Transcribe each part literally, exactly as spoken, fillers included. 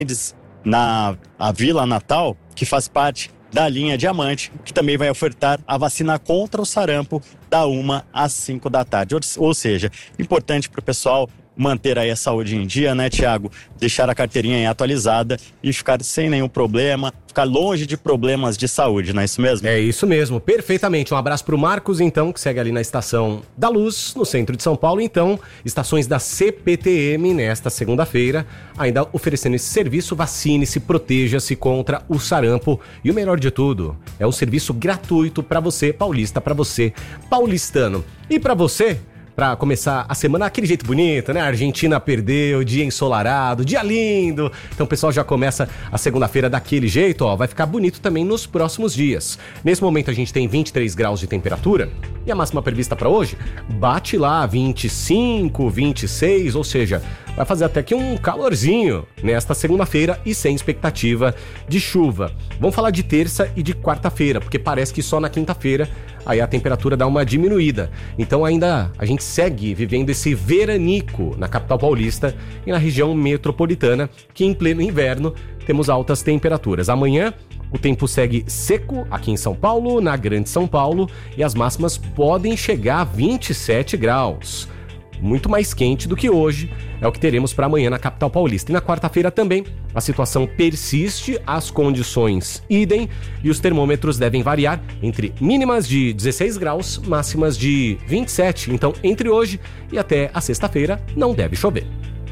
na a Vila Natal, que faz parte da linha Diamante, que também vai ofertar a vacina contra o sarampo da uma às cinco da tarde. Ou, ou seja, importante para o pessoal manter aí a saúde em dia, né, Tiago? Deixar a carteirinha aí atualizada e ficar sem nenhum problema, ficar longe de problemas de saúde, não é isso mesmo? É isso mesmo, perfeitamente. Um abraço pro Marcos, então, que segue ali na Estação da Luz, no centro de São Paulo. Então, estações da C P T M nesta segunda-feira, ainda oferecendo esse serviço. Vacine-se, proteja-se contra o sarampo. E o melhor de tudo, é um serviço gratuito para você, paulista, para você, paulistano. E para você, pra começar a semana aquele jeito bonito, né? A Argentina perdeu, dia ensolarado, dia lindo. Então o pessoal já começa a segunda-feira daquele jeito, ó. Vai ficar bonito também nos próximos dias. Nesse momento a gente tem vinte e três graus de temperatura e a máxima prevista para hoje bate lá vinte e cinco, vinte e seis, ou seja, vai fazer até que um calorzinho nesta segunda-feira e sem expectativa de chuva. Vamos falar de terça e de quarta-feira, porque parece que só na quinta-feira aí a temperatura dá uma diminuída. Então ainda a gente segue vivendo esse veranico na capital paulista e na região metropolitana, que em pleno inverno temos altas temperaturas. Amanhã o tempo segue seco aqui em São Paulo, na Grande São Paulo, e as máximas podem chegar a vinte e sete graus. Muito mais quente do que hoje, é o que teremos para amanhã na capital paulista. E na quarta-feira também, a situação persiste, as condições idem, e os termômetros devem variar entre mínimas de dezesseis graus, máximas de vinte e sete. Então, entre hoje e até a sexta-feira, não deve chover.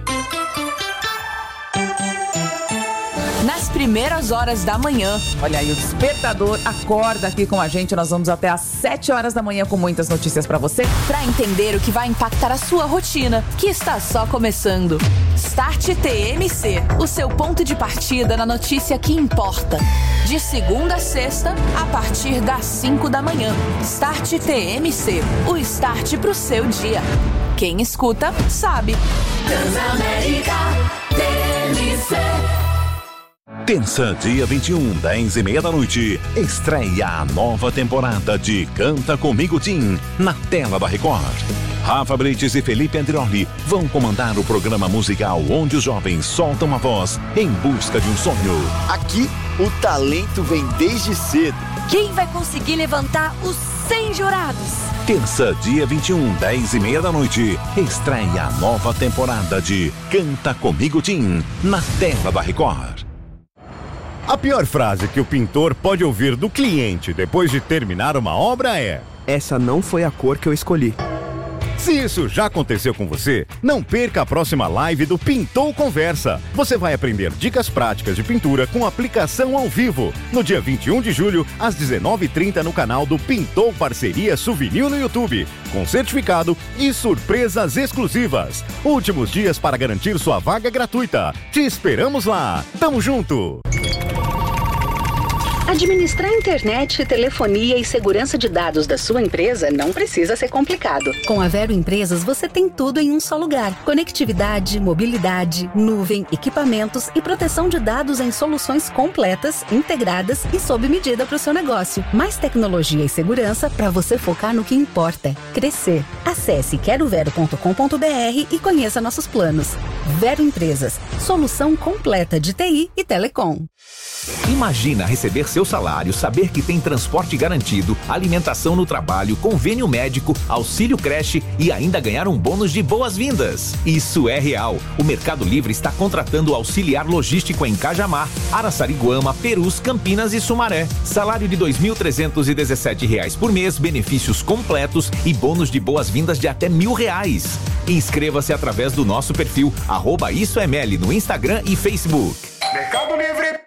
Nas primeiras horas da manhã, olha aí, o despertador acorda aqui com a gente. Nós vamos até às sete horas da manhã com muitas notícias pra você, pra entender o que vai impactar a sua rotina, que está só começando. Start T M C, o seu ponto de partida na notícia que importa. De segunda a sexta, a partir das cinco da manhã. Start T M C, o start pro seu dia. Quem escuta, sabe. Transamérica T M C. Terça, dia vinte e um, dez e meia da noite, estreia a nova temporada de Canta Comigo Tim, na tela da Record. Rafa Brites e Felipe Andrioli vão comandar o programa musical onde os jovens soltam a voz em busca de um sonho. Aqui, o talento vem desde cedo. Quem vai conseguir levantar os cem jurados? Terça, dia vinte e um, dez e meia da noite, estreia a nova temporada de Canta Comigo Tim, na tela da Record. A pior frase que o pintor pode ouvir do cliente depois de terminar uma obra é: essa não foi a cor que eu escolhi. Se isso já aconteceu com você, não perca a próxima live do Pintou Conversa. Você vai aprender dicas práticas de pintura com aplicação ao vivo. No dia vinte e um de julho, às dezenove e trinta, no canal do Pintou Parceria Souvenir no YouTube. Com certificado e surpresas exclusivas. Últimos dias para garantir sua vaga gratuita. Te esperamos lá. Tamo junto! Administrar internet, telefonia e segurança de dados da sua empresa não precisa ser complicado. Com a Vero Empresas, você tem tudo em um só lugar. Conectividade, mobilidade, nuvem, equipamentos e proteção de dados em soluções completas, integradas e sob medida para o seu negócio. Mais tecnologia e segurança para você focar no que importa: crescer. Acesse quero vero ponto com ponto b r e conheça nossos planos. Vero Empresas, solução completa de T I e telecom. Imagina receber seu salário, saber que tem transporte garantido, alimentação no trabalho, convênio médico, auxílio creche e ainda ganhar um bônus de boas-vindas. Isso é real. O Mercado Livre está contratando auxiliar logístico em Cajamar, Araçariguama, Perus, Campinas e Sumaré. Salário de dois mil trezentos e dezessete reais por mês, benefícios completos e bônus de boas-vindas de até mil reais. Inscreva-se através do nosso perfil arroba IsoML no Instagram e Facebook. Mercado Livre.